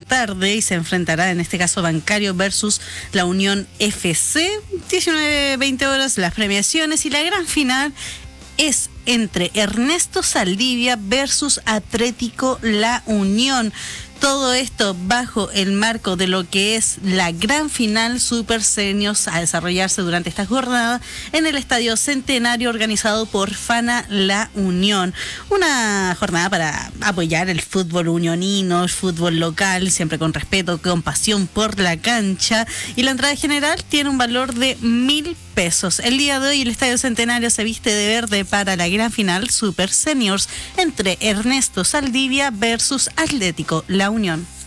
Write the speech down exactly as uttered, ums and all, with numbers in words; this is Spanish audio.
tarde y se enfrentará en este caso Bancario versus la Unión F C, diecinueve veinte horas las premiaciones, y la gran final es entre Ernesto Saldivia versus Atlético La Unión. Todo esto bajo el marco de lo que es la gran final Super Seniors a desarrollarse durante esta jornada en el Estadio Centenario organizado por Fana La Unión. Una jornada para apoyar el fútbol unionino, el fútbol local, siempre con respeto, con pasión por la cancha. Y la entrada general tiene un valor de mil pesos. El día de hoy el Estadio Centenario se viste de verde para la gran final Super Seniors entre Ernesto Saldivia versus Atlético La Unión.